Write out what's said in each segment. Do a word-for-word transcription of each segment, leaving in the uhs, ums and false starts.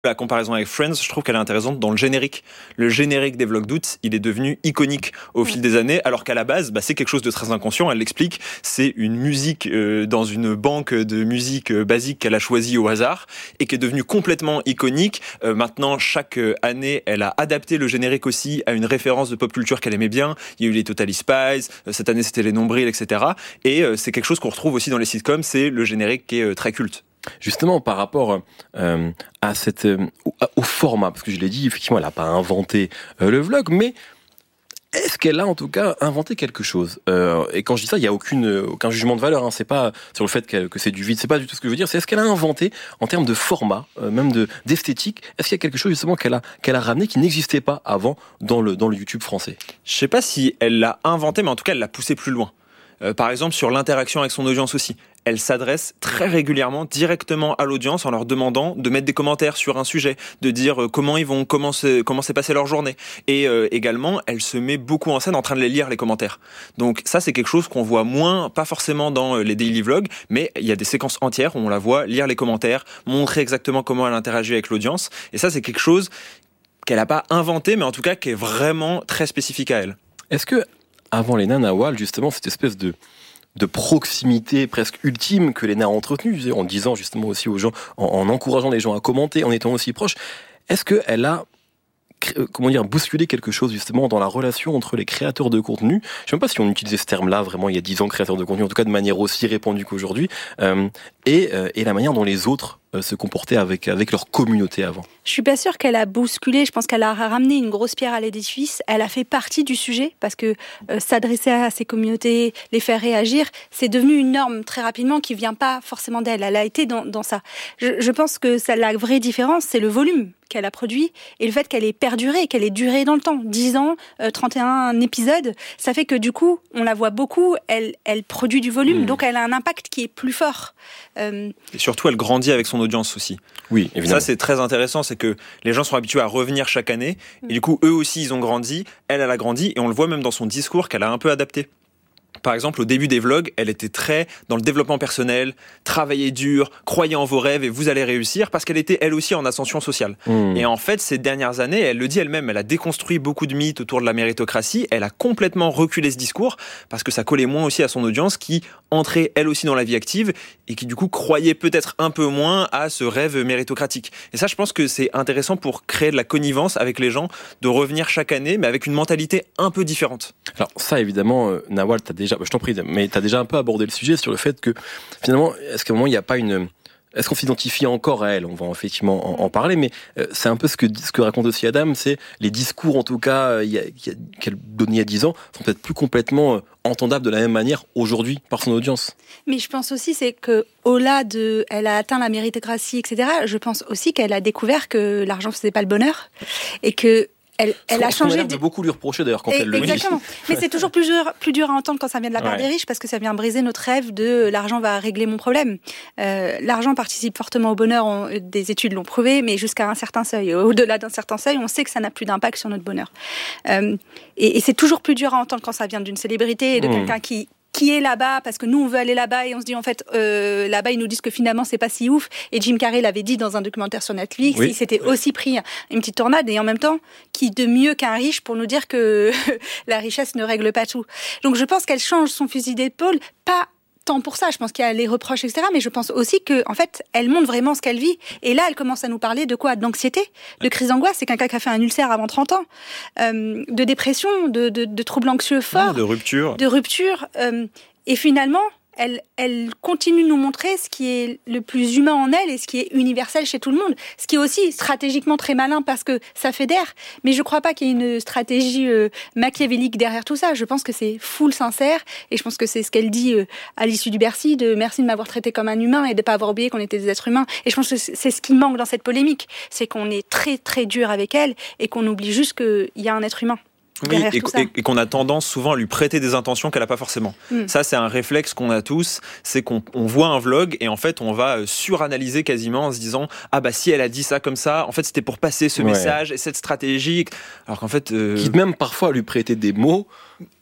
La comparaison avec Friends, je trouve qu'elle est intéressante dans le générique. Le générique des vlogs d'août, il est devenu iconique au fil des années, alors qu'à la base, bah, c'est quelque chose de très inconscient. Elle l'explique, c'est une musique euh, dans une banque de musique euh, basique qu'elle a choisie au hasard et qui est devenue complètement iconique. Euh, maintenant, chaque année, elle a adapté le générique aussi à une référence de pop culture qu'elle aimait bien. Il y a eu les Totally Spies, euh, cette année c'était les Nombrils, et cetera. Et euh, c'est quelque chose qu'on retrouve aussi dans les sitcoms, c'est le générique qui est euh, très culte. Justement, par rapport euh, à cette, euh, au, au format, parce que je l'ai dit, effectivement, elle n'a pas inventé euh, le vlog, mais est-ce qu'elle a en tout cas inventé quelque chose euh, Et quand je dis ça, il n'y a aucune, aucun jugement de valeur, hein, c'est pas sur le fait que, que c'est du vide, c'est pas du tout ce que je veux dire, c'est est-ce qu'elle a inventé, en termes de format, euh, même de, d'esthétique, est-ce qu'il y a quelque chose justement qu'elle a, qu'elle a ramené qui n'existait pas avant dans le, dans le YouTube français ? Je sais pas si elle l'a inventé, mais en tout cas, elle l'a poussé plus loin. Euh, par exemple, sur l'interaction avec son audience aussi. Elle s'adresse très régulièrement directement à l'audience en leur demandant de mettre des commentaires sur un sujet, de dire euh, comment ils vont, comment, se, comment s'est passée leur journée. Et euh, également, elle se met beaucoup en scène en train de les lire, les commentaires. Donc ça, c'est quelque chose qu'on voit moins, pas forcément dans les daily vlogs, mais il y a des séquences entières où on la voit lire les commentaires, montrer exactement comment elle interagit avec l'audience. Et ça, c'est quelque chose qu'elle n'a pas inventé, mais en tout cas qui est vraiment très spécifique à elle. Est-ce que, avant les Nanawal, justement, cette espèce de de proximité presque ultime que Léna a entretenue, en disant justement aussi aux gens, en, en encourageant les gens à commenter, en étant aussi proche, est-ce qu'elle a, comment dire, bousculé quelque chose justement dans la relation entre les créateurs de contenu ? Je ne sais même pas si on utilisait ce terme-là vraiment il y a dix ans, créateurs de contenu, en tout cas de manière aussi répandue qu'aujourd'hui, euh, et, euh, et la manière dont les autres euh, se comportaient avec, avec leur communauté avant. Je suis pas sûre qu'elle a bousculé, je pense qu'elle a ramené une grosse pierre à l'édifice, elle a fait partie du sujet, parce que euh, s'adresser à ces communautés, les faire réagir, c'est devenu une norme très rapidement qui vient pas forcément d'elle, elle a été dans, dans ça. Je, je pense que ça, la vraie différence, c'est le volume qu'elle a produit et le fait qu'elle ait perduré, qu'elle ait duré dans le temps. dix ans, euh, trente et un épisodes, ça fait que du coup, on la voit beaucoup, elle, elle produit du volume, mmh. donc elle a un impact qui est plus fort. Euh... Et surtout, elle grandit avec son audience aussi. Oui, évidemment. Ça, c'est très intéressant, c'est que les gens sont habitués à revenir chaque année, et du coup, eux aussi, ils ont grandi, elle, elle a grandi, et on le voit même dans son discours qu'elle a un peu adapté. Par exemple, au début des vlogs, elle était très dans le développement personnel, travaillez dur, croyez en vos rêves et vous allez réussir, parce qu'elle était elle aussi en ascension sociale. Mmh. Et en fait, ces dernières années, elle le dit elle-même, elle a déconstruit beaucoup de mythes autour de la méritocratie, elle a complètement reculé ce discours, parce que ça collait moins aussi à son audience qui entrait elle aussi dans la vie active et qui du coup croyait peut-être un peu moins à ce rêve méritocratique. Et ça, je pense que c'est intéressant pour créer de la connivence avec les gens, de revenir chaque année, mais avec une mentalité un peu différente. Alors ça, évidemment, euh, Nawal, t'as déjà, je t'en prie, mais t'as déjà un peu abordé le sujet sur le fait que finalement, est-ce qu'à un moment il n'y a pas une, est-ce qu'on s'identifie encore à elle ? On va effectivement en, en parler, mais euh, c'est un peu ce que ce que raconte aussi Adam, c'est les discours en tout cas euh, y a, y a, qu'elle donnait il y a dix ans sont peut-être plus complètement euh, entendables de la même manière aujourd'hui par son audience. Mais je pense aussi c'est que au-delà de, elle a atteint la méritocratie, et cetera. Je pense aussi qu'elle a découvert que l'argent ne faisait pas le bonheur et que Elle, elle a changé. On a l'air de beaucoup lui reprocher d'ailleurs quand et, elle le dit. Exactement. Mais c'est toujours plus dur, plus dur à entendre quand ça vient de la part ouais. des riches parce que ça vient briser notre rêve de l'argent va régler mon problème. Euh, l'argent participe fortement au bonheur, on, des études l'ont prouvé, mais jusqu'à un certain seuil. Au-delà d'un certain seuil, on sait que ça n'a plus d'impact sur notre bonheur. Euh, et, et c'est toujours plus dur à entendre quand ça vient d'une célébrité et de mmh. quelqu'un qui qui est là-bas, parce que nous on veut aller là-bas et on se dit en fait euh, là-bas ils nous disent que finalement c'est pas si ouf, et Jim Carrey l'avait dit dans un documentaire sur Netflix, oui. il s'était oui. aussi pris une petite tornade, et en même temps qui de mieux qu'un riche pour nous dire que la richesse ne règle pas tout. Donc je pense qu'elle change son fusil d'épaule, pas tant pour ça, je pense qu'il y a les reproches, et cetera. Mais je pense aussi que, en fait, elle montre vraiment ce qu'elle vit. Et là, elle commence à nous parler de quoi ? D'anxiété, de crise d'angoisse. C'est quelqu'un qui a fait un ulcère avant trente ans, euh, de dépression, de, de, de troubles anxieux forts, de rupture, de rupture. Euh, et finalement, elle, elle continue de nous montrer ce qui est le plus humain en elle et ce qui est universel chez tout le monde. Ce qui est aussi stratégiquement très malin parce que ça fédère. Mais je ne crois pas qu'il y ait une stratégie euh, machiavélique derrière tout ça. Je pense que c'est full sincère et je pense que c'est ce qu'elle dit euh, à l'issue du Bercy, de merci de m'avoir traité comme un humain et de ne pas avoir oublié qu'on était des êtres humains. Et je pense que c'est ce qui manque dans cette polémique. C'est qu'on est très très dur avec elle et qu'on oublie juste qu'il y a un être humain. Oui, et, et, et qu'on a tendance souvent à lui prêter des intentions qu'elle n'a pas forcément. Mm. Ça, c'est un réflexe qu'on a tous, c'est qu'on on voit un vlog et en fait, on va suranalyser quasiment en se disant « Ah bah si elle a dit ça comme ça, en fait, c'était pour passer ce ouais. message et cette stratégie. » Alors qu'en fait... Euh... Quitte même parfois à lui prêter des mots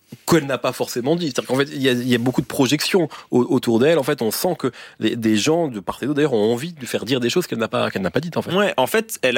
qu'elle n'a pas forcément dit. C'est-à-dire qu'en fait, il y a, il y a beaucoup de projections autour d'elle. En fait, on sent que les, des gens de part et d'autre, d'ailleurs, ont envie de lui faire dire des choses qu'elle n'a pas, qu'elle n'a pas dites, en fait. Ouais, en fait, elle